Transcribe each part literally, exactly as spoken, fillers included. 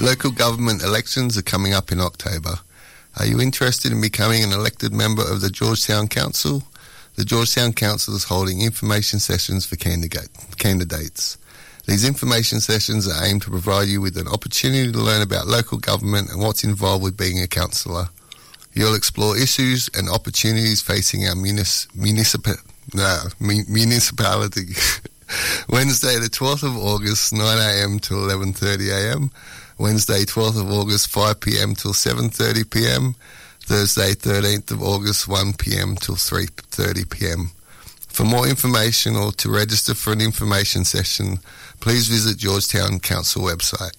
Local government elections are coming up in October. Are you interested in becoming an elected member of the Georgetown Council? The Georgetown Council is holding information sessions for candidate, candidates. These information sessions are aimed to provide you with an opportunity to learn about local government and what's involved with being a councillor. You'll explore issues and opportunities facing our munis- municip- no, mu- municipality. Wednesday the twelfth of August, nine a.m. to eleven thirty a.m. Wednesday twelfth of August, five p.m. till seven thirty p.m. Thursday thirteenth of August, one p.m. till three thirty p.m. For more information or to register for an information session, please visit Georgetown Council website.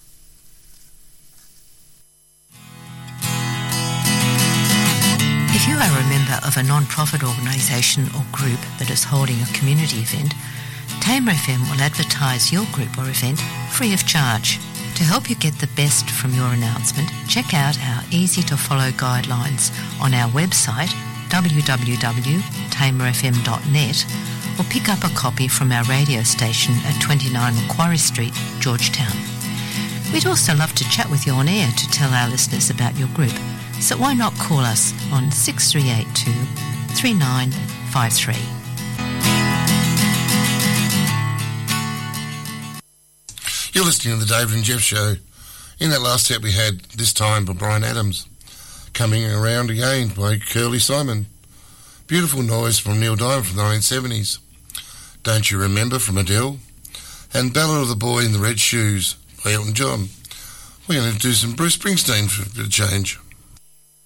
If you are a member of a non-profit organisation or group that is holding a community event, Tamer F M will advertise your group or event free of charge. To help you get the best from your announcement, check out our easy-to-follow guidelines on our website w w w dot tamer f m dot net or pick up a copy from our radio station at twenty-nine Macquarie Street, Georgetown. We'd also love to chat with you on air to tell our listeners about your group, so why not call us on six three eight two, three nine five three. You're listening to the David and Jeff Show. In that last set we had This Time by Bryan Adams. Coming Around Again by Curly Simon. Beautiful Noise from Neil Diamond from the nineteen seventies. Don't You Remember from Adele. And Ballad of the Boy in the Red Shoes by Elton John. We're going to do some Bruce Springsteen for a bit of change.